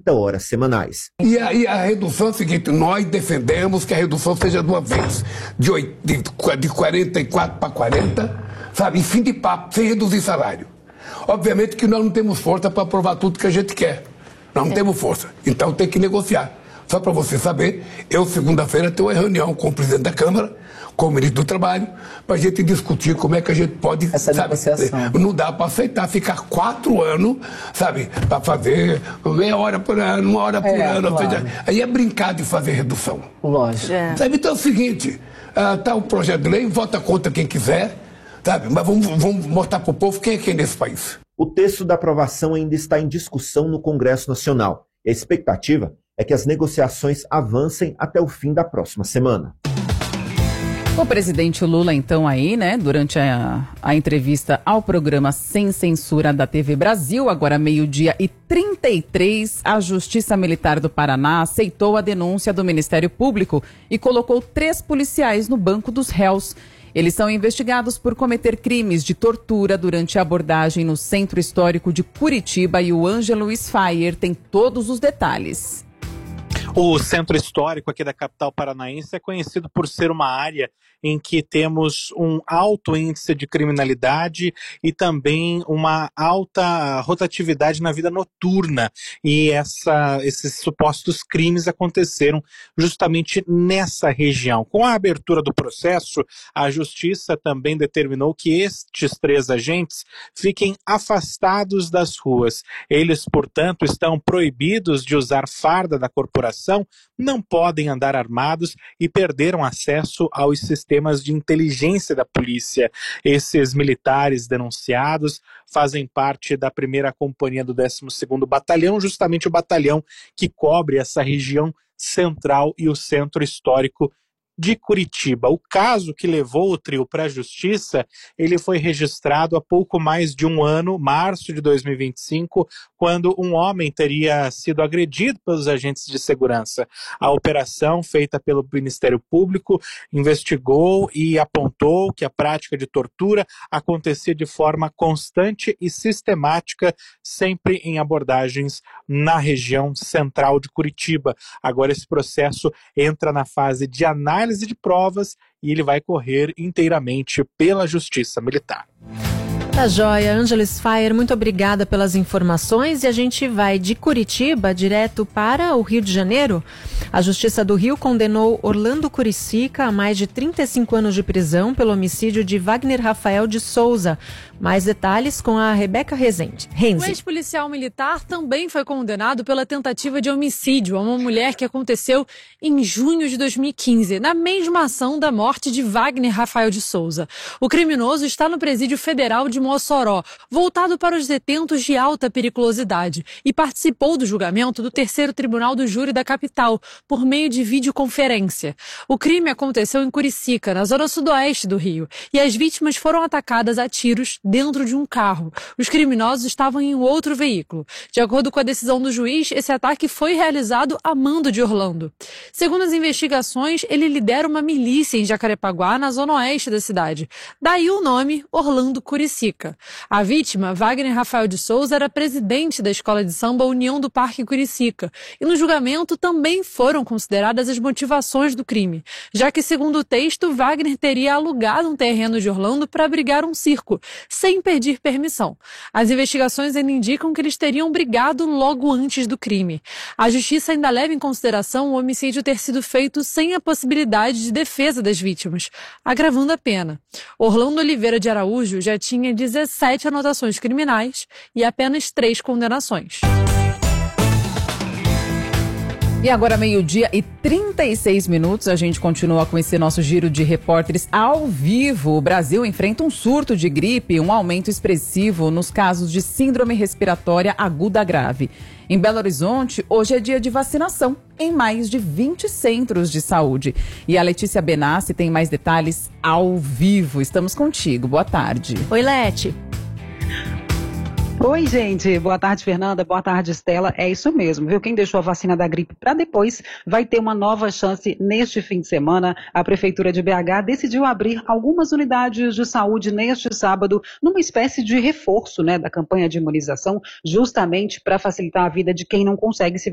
40 horas semanais. E a redução é o seguinte, nós defendemos que a redução seja de uma vez, de 44 para 40, sabe, em fim de papo, sem reduzir salário. Obviamente que nós não temos força para aprovar tudo que a gente quer. Nós não temos força, então tem que negociar. Só para você saber, eu segunda-feira tenho uma reunião com o presidente da Câmara, com o ministro do Trabalho, para a gente discutir como é que a gente pode, essa negociação. Não dá para aceitar ficar 4 anos, sabe, para fazer meia hora por ano, 1 hora por ano. Claro. Ou seja, aí é brincar de fazer redução. Lógico. Sabe, então é o seguinte, tá o projeto de lei, vota contra quem quiser, sabe, mas vamos mostrar para o povo quem é quem nesse país. O texto da aprovação ainda está em discussão no Congresso Nacional. A expectativa é que as negociações avancem até o fim da próxima semana. O presidente Lula, então, aí, né, durante a entrevista ao programa Sem Censura da TV Brasil, agora 12h33, a Justiça Militar do Paraná aceitou a denúncia do Ministério Público e colocou 3 policiais no banco dos réus. Eles são investigados por cometer crimes de tortura durante a abordagem no Centro Histórico de Curitiba e o Ângelo Sfayer tem todos os detalhes. O Centro Histórico aqui da capital paranaense é conhecido por ser uma área em que temos um alto índice de criminalidade e também uma alta rotatividade na vida noturna. E esses supostos crimes aconteceram justamente nessa região. Com a abertura do processo, a Justiça também determinou que estes 3 agentes fiquem afastados das ruas. Eles, portanto, estão proibidos de usar farda da corporação, não podem andar armados e perderam acesso aos sistemas de inteligência da polícia. Esses militares denunciados fazem parte da 1ª Companhia do 12º Batalhão, justamente o batalhão que cobre essa região central e o Centro Histórico de Curitiba. O caso que levou o trio para a Justiça, ele foi registrado há pouco mais de um ano, março de 2025, quando um homem teria sido agredido pelos agentes de segurança. A operação, feita pelo Ministério Público, investigou e apontou que a prática de tortura acontecia de forma constante e sistemática, sempre em abordagens na região central de Curitiba. Agora esse processo entra na fase de análise de provas e ele vai correr inteiramente pela Justiça Militar. Tá joia, Ângelo Sfayer, muito obrigada pelas informações e a gente vai de Curitiba direto para o Rio de Janeiro. A Justiça do Rio condenou Orlando Curicica a mais de 35 anos de prisão pelo homicídio de Wagner Rafael de Souza. Mais detalhes com a Rebeca Renzi. O ex-policial militar também foi condenado pela tentativa de homicídio a uma mulher que aconteceu em junho de 2015, na mesma ação da morte de Wagner Rafael de Souza. O criminoso está no presídio federal de Mossoró, voltado para os detentos de alta periculosidade, e participou do julgamento do 3º Tribunal do Júri da capital, por meio de videoconferência. O crime aconteceu em Curicica, na zona sudoeste do Rio, e as vítimas foram atacadas a tiros dentro de um carro. Os criminosos estavam em um outro veículo. De acordo com a decisão do juiz, esse ataque foi realizado a mando de Orlando. Segundo as investigações, ele lidera uma milícia em Jacarepaguá, na zona oeste da cidade. Daí o nome Orlando Curicica. A vítima, Wagner Rafael de Souza, era presidente da escola de samba União do Parque Curicica. E no julgamento também foram consideradas as motivações do crime, já que, segundo o texto, Wagner teria alugado um terreno de Orlando para abrigar um circo, sem pedir permissão. As investigações ainda indicam que eles teriam brigado logo antes do crime. A justiça ainda leva em consideração o homicídio ter sido feito sem a possibilidade de defesa das vítimas, agravando a pena. Orlando Oliveira de Araújo já tinha 17 anotações criminais e apenas 3 condenações. E agora 12h36, a gente continua com esse nosso giro de repórteres ao vivo. O Brasil enfrenta um surto de gripe, um aumento expressivo nos casos de síndrome respiratória aguda grave. Em Belo Horizonte, hoje é dia de vacinação em mais de 20 centros de saúde. E a Letícia Benassi tem mais detalhes ao vivo. Estamos contigo. Boa tarde. Oi, Leti. Oi, gente. Boa tarde, Fernanda. Boa tarde, Estela. É isso mesmo, viu? Quem deixou a vacina da gripe para depois vai ter uma nova chance neste fim de semana. A Prefeitura de BH decidiu abrir algumas unidades de saúde neste sábado, numa espécie de reforço, né, da campanha de imunização, justamente para facilitar a vida de quem não consegue se